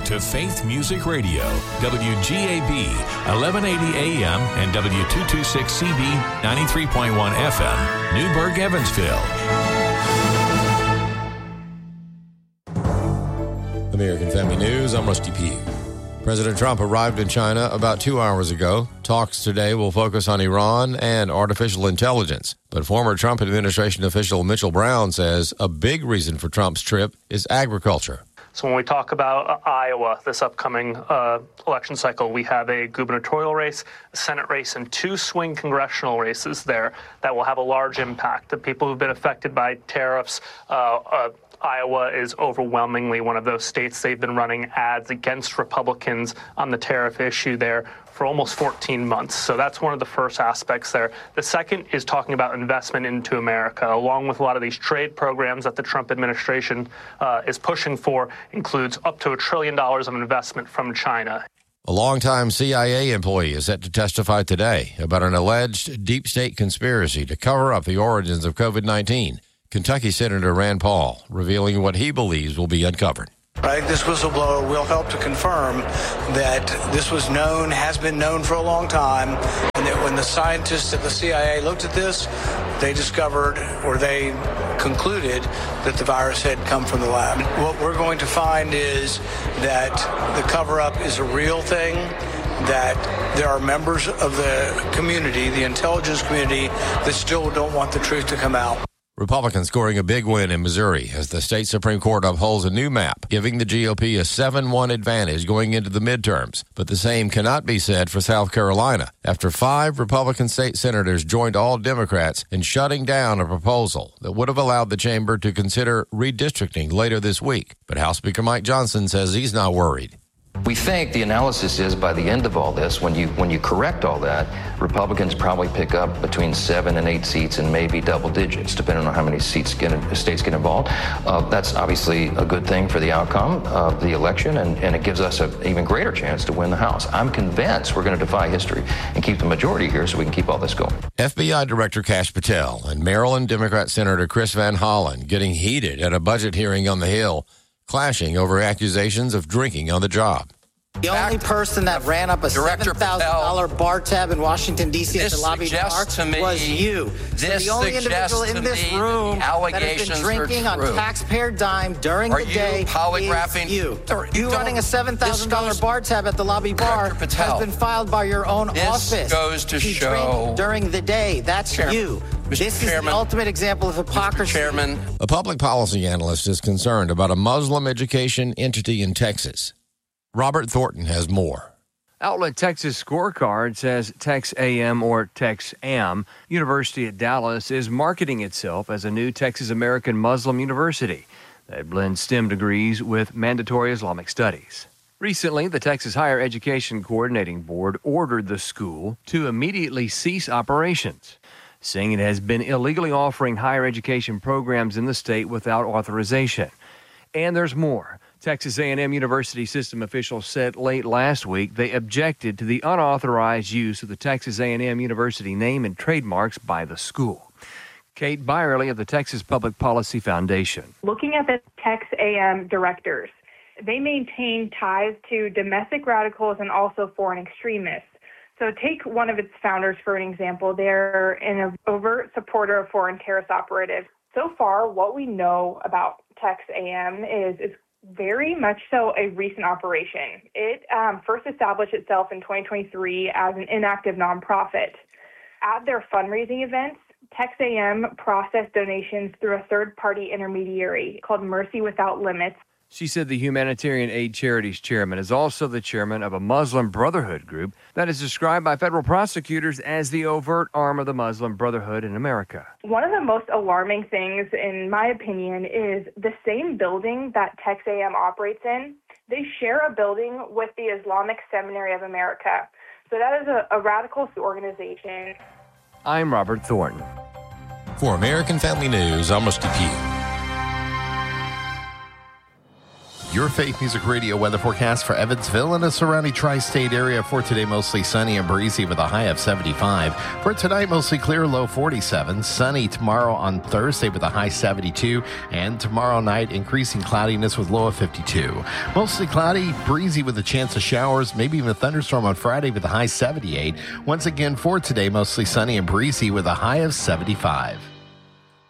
to Faith Music Radio, WGAB, 1180 AM and W226CB, 93.1 FM, Newburgh, Evansville. American Family News, I'm Rusty Pugh. President Trump arrived in China about 2 hours ago. Talks today will focus on Iran and artificial intelligence. But former Trump administration official Mitchell Brown says a big reason for Trump's trip is agriculture. So when we talk about Iowa, this upcoming election cycle, we have a gubernatorial race, a Senate race, and 2 swing congressional races there that will have a large impact. The people who've been affected by tariffs, Iowa is overwhelmingly one of those states. They've been running ads against Republicans on the tariff issue there for almost 14 months. So that's one of the first aspects there. The second is talking about investment into America, along with a lot of these trade programs that the Trump administration is pushing for, includes up to $1 trillion of investment from China. A longtime CIA employee is set to testify today about an alleged deep state conspiracy to cover up the origins of COVID-19. Kentucky Senator Rand Paul revealing what he believes will be uncovered. I think this whistleblower will help to confirm that this was known, has been known for a long time, and that when the scientists at the CIA looked at this, they discovered or they concluded that the virus had come from the lab. What we're going to find is that the cover-up is a real thing, that there are members of the community, the intelligence community, that still don't want the truth to come out. Republicans scoring a big win in Missouri as the state Supreme Court upholds a new map, giving the GOP a 7-1 advantage going into the midterms. But the same cannot be said for South Carolina, after 5 Republican state senators joined all Democrats in shutting down a proposal that would have allowed the chamber to consider redistricting later this week. But House Speaker Mike Johnson says he's not worried. We think the analysis is by the end of all this, when you correct all that, Republicans probably pick up between 7 and 8 seats and maybe double digits, depending on how many states get involved. That's obviously a good thing for the outcome of the election, and it gives us an even greater chance to win the House. I'm convinced we're going to defy history and keep the majority here so we can keep all this going. FBI Director Kash Patel and Maryland Democrat Senator Chris Van Hollen getting heated at a budget hearing on the Hill, clashing over accusations of drinking on the job. The only person that ran up a $7,000 bar tab in Washington, D.C. at the lobby bar was you. So the only individual in this room that has been drinking on taxpayer dime during the day is you. You running a $7,000 bar tab at the lobby bar has been filed by your own office. This goes to show during the day. That's you. This is the ultimate example of hypocrisy. A public policy analyst is concerned about a Muslim education entity in Texas. Robert Thornton has more. Outlet Texas Scorecard says Tex-AM or Tex-AM University at Dallas is marketing itself as a new Texas American Muslim university that blends STEM degrees with mandatory Islamic studies. Recently, the Texas Higher Education Coordinating Board ordered the school to immediately cease operations, saying it has been illegally offering higher education programs in the state without authorization. And there's more. Texas A&M University system officials said late last week they objected to the unauthorized use of the Texas A&M University name and trademarks by the school. Kate Byerly of the Texas Public Policy Foundation. Looking at the Tex A&M directors, they maintain ties to domestic radicals and also foreign extremists. So take one of its founders for an example. They're an overt supporter of foreign terrorist operatives. So far, what we know about Tex A&M is very much so a recent operation. It first established itself in 2023 as an inactive nonprofit. At their fundraising events, Tex A&M processed donations through a third-party intermediary called Mercy Without Limits. She said the Humanitarian Aid Charities chairman is also the chairman of a Muslim Brotherhood group that is described by federal prosecutors as the overt arm of the Muslim Brotherhood in America. One of the most alarming things, in my opinion, is the same building that Tex A&M operates in. They share a building with the Islamic Seminary of America. So that is a radical organization. I'm Robert Thornton. For American Family News, I'm Rusty Pugh. Your Faith Music Radio weather forecast for Evansville and the surrounding tri-state area. For today, mostly sunny and breezy with a high of 75. For tonight, mostly clear, low 47. Sunny tomorrow on Thursday with a high 72. And tomorrow night, increasing cloudiness with low of 52. Mostly cloudy, breezy with a chance of showers, maybe even a thunderstorm on Friday with a high 78. Once again, for today, mostly sunny and breezy with a high of 75.